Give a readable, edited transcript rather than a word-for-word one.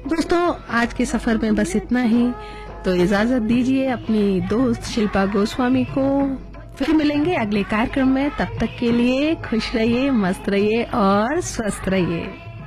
दोस्तों, आज के सफर में बस इतना ही। तो इजाजत दीजिए अपनी दोस्त शिल्पा गोस्वामी को। फिर मिलेंगे अगले कार्यक्रम में। तब तक के लिए खुश रहिए, मस्त रहिए और स्वस्थ रहिए।